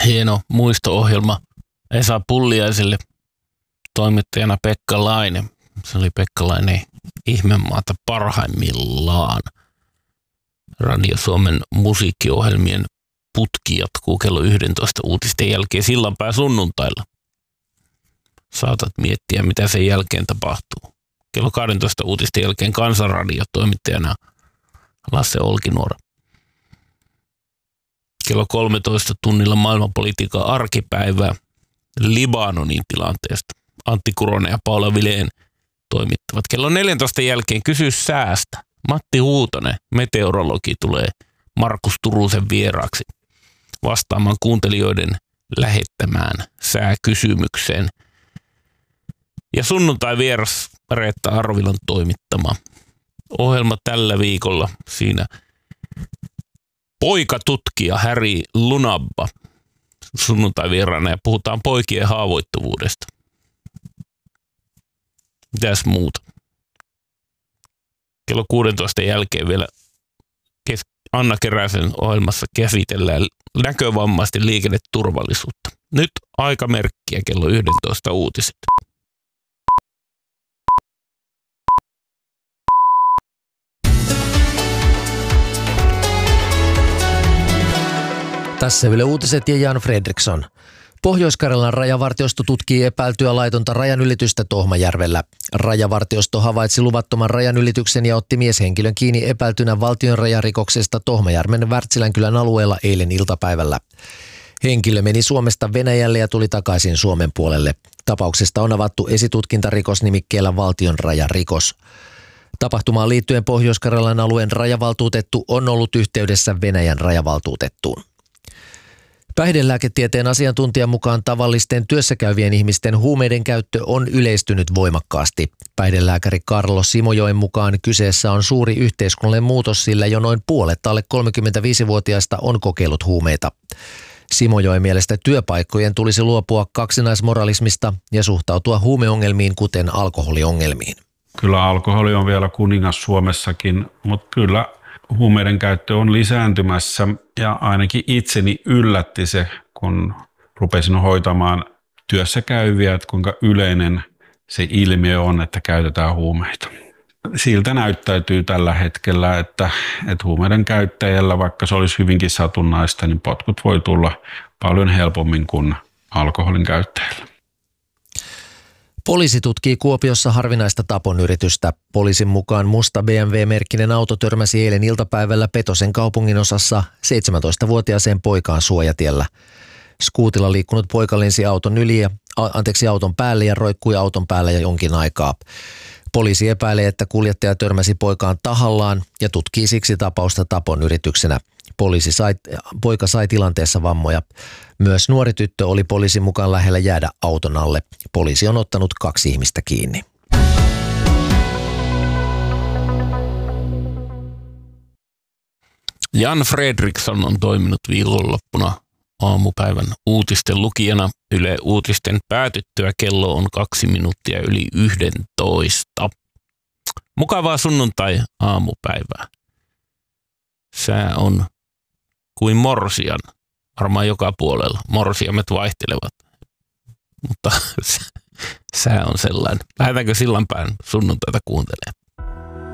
hieno muisto-ohjelma Esa Pulliaiselle, toimittajana Pekka Laine. Se oli Pekka Laine Ihmemaata parhaimmillaan. Radio Suomen musiikkiohjelmien putki jatkuu kello 11 uutisten jälkeen sillanpää sunnuntailla. Saatat miettiä, mitä sen jälkeen tapahtuu. Kello 12 uutisten jälkeen Kansanradio toimittajana Lasse Olkinuora. Kello 13 tunnilla maailmanpolitiikan arkipäivää Libanonin tilanteesta. Antti Kuronen ja Paula Vileen toimittavat. Kello 14 jälkeen Kysy säästä. Matti Huutonen, meteorologi, tulee Markus Turusen vieraaksi vastaamaan kuuntelijoiden lähettämään sääkysymykseen. Ja sunnuntai vieras Reetta Arvilan toimittama ohjelma tällä viikolla. Siinä poikatutkija Harry Lunabba sunnuntai vieraana ja puhutaan poikien haavoittuvuudesta. Mitäs muuta? Kello 16 jälkeen vielä Anna Keräsen ohjelmassa käsitellään näkövammaisten liikenneturvallisuutta. Nyt aikamerkkiä kello 11 uutiset. Tässä Yle Uutiset ja Jan Fredriksson. Pohjois-Karjalan rajavartiosto tutkii epäiltyä laitonta rajanylitystä Tohmajärvellä. Rajavartiosto havaitsi luvattoman rajanylityksen ja otti mieshenkilön kiinni epäiltynä valtion rajarikoksesta Tohmajärven Wärtsilänkylän alueella eilen iltapäivällä. Henkilö meni Suomesta Venäjälle ja tuli takaisin Suomen puolelle. Tapauksesta on avattu esitutkintarikosnimikkeellä valtion rajarikos. Tapahtumaan liittyen Pohjois-Karjalan alueen rajavaltuutettu on ollut yhteydessä Venäjän rajavaltuutettuun. Päihdelääketieteen asiantuntijan mukaan tavallisten työssäkäyvien ihmisten huumeiden käyttö on yleistynyt voimakkaasti. Päihdelääkäri Karlo Simojoen mukaan kyseessä on suuri yhteiskunnallinen muutos, sillä jo noin puolet alle 35-vuotiaista on kokeillut huumeita. Simojoen mielestä työpaikkojen tulisi luopua kaksinaismoralismista ja suhtautua huumeongelmiin kuten alkoholiongelmiin. Kyllä alkoholi on vielä kuningas Suomessakin, mutta kyllä huumeiden käyttö on lisääntymässä ja ainakin itseni yllätti se, kun rupesin hoitamaan työssä käyviä, että kuinka yleinen se ilmiö on, että käytetään huumeita. Siltä näyttäytyy tällä hetkellä, että huumeiden käyttäjällä, vaikka se olisi hyvinkin satunnaista, niin potkut voi tulla paljon helpommin kuin alkoholin käyttäjällä. Poliisi tutkii Kuopiossa harvinaista taponyritystä. Poliisin mukaan musta BMW-merkkinen auto törmäsi eilen iltapäivällä Petosen kaupunginosassa 17-vuotiaaseen poikaan suojatiellä. Skuutilla liikkunut poika lensi auton päälle ja roikkui auton päällä jo jonkin aikaa. Poliisi epäilee, että kuljettaja törmäsi poikaan tahallaan ja tutkii siksi tapausta taponyrityksenä. Poika sai tilanteessa vammoja. Myös nuori tyttö oli poliisin mukaan lähellä jäädä auton alle. Poliisi on ottanut 2 ihmistä kiinni. Jan Fredriksson on toiminut viikonloppuna aamupäivän uutisten lukijana. Yle Uutisten päätyttyä kello on 2 minuuttia yli 11. Mukavaa sunnuntai-aamupäivää. Sää on kuin morsian, varmaan joka puolella. Morsiamet vaihtelevat, mutta sää on sellainen. Lähdetäänkö sillanpään sunnuntaita kuuntelemaan?